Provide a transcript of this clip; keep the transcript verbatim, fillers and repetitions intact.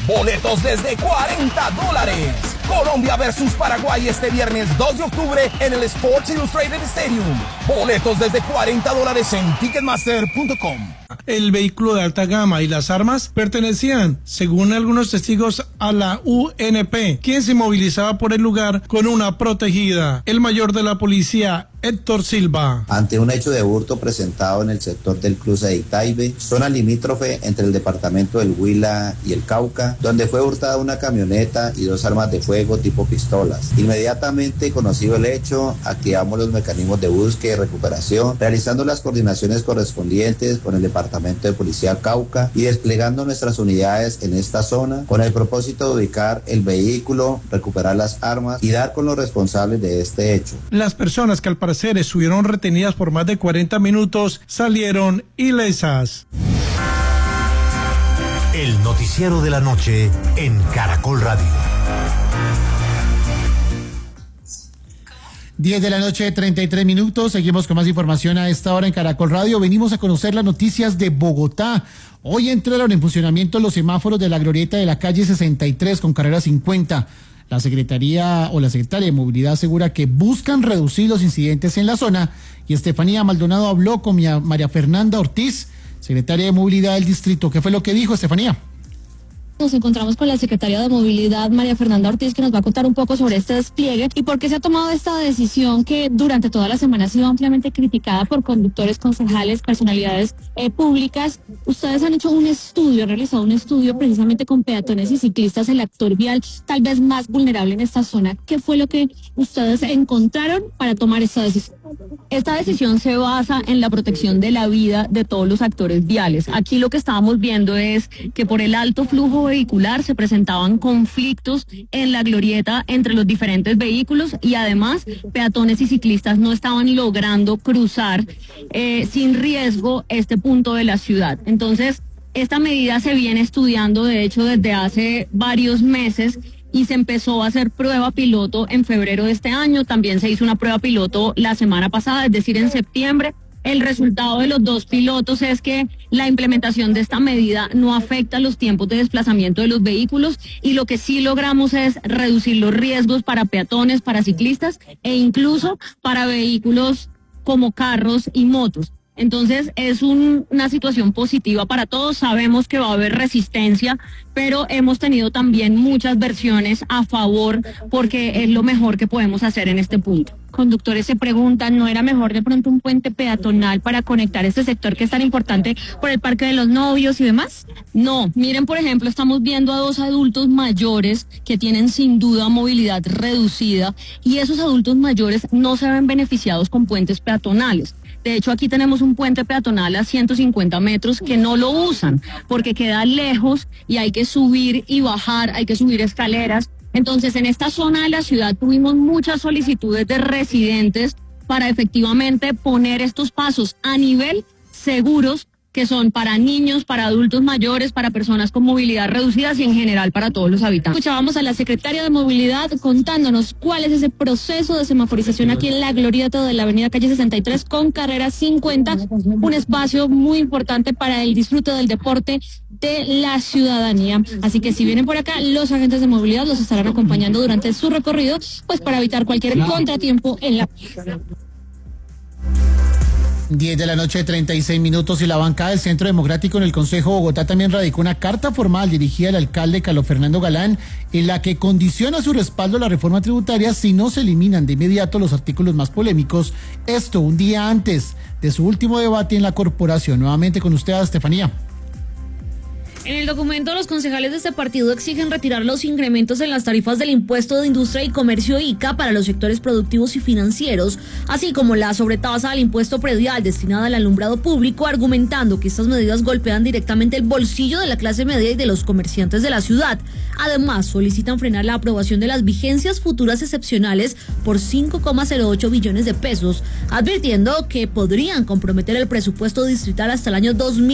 Boletos desde cuarenta dólares. Colombia versus Paraguay este viernes dos de octubre en el Sports Illustrated Stadium. Boletos desde cuarenta dólares en ticketmaster punto com. El vehículo de alta gama y las armas pertenecían, según algunos testigos, a la U N P, quien se movilizaba por el lugar con una protegida. El mayor de la policía, Héctor Silva. Ante un hecho de hurto presentado en el sector del cruce de Itaibe, zona limítrofe entre el departamento del Huila y el Cauca, donde fue hurtada una camioneta y dos armas de fuego tipo pistolas. Inmediatamente conocido el hecho, activamos los mecanismos de búsqueda y recuperación, realizando las coordinaciones correspondientes con el departamento de policía Cauca y desplegando nuestras unidades en esta zona con el propósito de ubicar el vehículo, recuperar las armas y dar con los responsables de este hecho. Las personas que al parecer estuvieron retenidas por más de cuarenta minutos salieron ilesas. El noticiero de la noche en Caracol Radio. diez de la noche, treinta y tres minutos. Seguimos con más información a esta hora en Caracol Radio. Venimos a conocer las noticias de Bogotá. Hoy entraron en funcionamiento los semáforos de la glorieta de la calle sesenta y tres con carrera cincuenta. La Secretaría o la Secretaria de Movilidad asegura que buscan reducir los incidentes en la zona y Estefanía Maldonado habló con María Fernanda Ortiz, Secretaria de Movilidad del distrito. ¿Qué fue lo que dijo, Estefanía? Nos encontramos con la Secretaria de Movilidad, María Fernanda Ortiz, que nos va a contar un poco sobre este despliegue y por qué se ha tomado esta decisión que durante toda la semana ha sido ampliamente criticada por conductores, concejales, personalidades eh, públicas. Ustedes han hecho un estudio, han realizado un estudio precisamente con peatones y ciclistas, el actor vial tal vez más vulnerable en esta zona. ¿Qué fue lo que ustedes encontraron para tomar esta decisión? Esta decisión se basa en la protección de la vida de todos los actores viales. Aquí lo que estábamos viendo es que por el alto flujo vehicular se presentaban conflictos en la glorieta entre los diferentes vehículos y además peatones y ciclistas no estaban logrando cruzar eh, sin riesgo este punto de la ciudad. Entonces, esta medida se viene estudiando de hecho desde hace varios meses y se empezó a hacer prueba piloto en febrero de este año. También se hizo una prueba piloto la semana pasada, es decir, en septiembre. El resultado de los dos pilotos es que la implementación de esta medida no afecta los tiempos de desplazamiento de los vehículos y lo que sí logramos es reducir los riesgos para peatones, para ciclistas e incluso para vehículos como carros y motos. Entonces es un, una situación positiva para todos. Sabemos que va a haber resistencia, pero hemos tenido también muchas versiones a favor porque es lo mejor que podemos hacer en este punto. Conductores se preguntan, ¿no era mejor de pronto un puente peatonal para conectar este sector que es tan importante por el Parque de los Novios y demás? No, miren, por ejemplo, estamos viendo a dos adultos mayores que tienen sin duda movilidad reducida y esos adultos mayores no se ven beneficiados con puentes peatonales. De hecho, aquí tenemos un puente peatonal a ciento cincuenta metros que no lo usan porque queda lejos y hay que subir y bajar, hay que subir escaleras. Entonces, en esta zona de la ciudad tuvimos muchas solicitudes de residentes para efectivamente poner estos pasos a nivel seguros, que son para niños, para adultos mayores, para personas con movilidad reducida y en general para todos los habitantes. Escuchábamos a la Secretaria de Movilidad contándonos cuál es ese proceso de semaforización aquí en la glorieta de la avenida calle sesenta y tres con carrera cincuenta, un espacio muy importante para el disfrute del deporte de la ciudadanía. Así que si vienen por acá, los agentes de movilidad los estarán acompañando durante su recorrido, pues para evitar cualquier contratiempo en la diez de la noche, treinta y seis minutos, y la bancada del Centro Democrático en el Consejo de Bogotá también radicó una carta formal dirigida al alcalde Carlos Fernando Galán en la que condiciona su respaldo a la reforma tributaria si no se eliminan de inmediato los artículos más polémicos. Esto un día antes de su último debate en la corporación. Nuevamente con usted, Estefanía. En el documento, los concejales de este partido exigen retirar los incrementos en las tarifas del impuesto de industria y comercio I C A para los sectores productivos y financieros, así como la sobretasa del impuesto predial destinada al alumbrado público, argumentando que estas medidas golpean directamente el bolsillo de la clase media y de los comerciantes de la ciudad. Además, solicitan frenar la aprobación de las vigencias futuras excepcionales por cinco coma cero ocho billones de pesos, advirtiendo que podrían comprometer el presupuesto distrital hasta el año dos mil.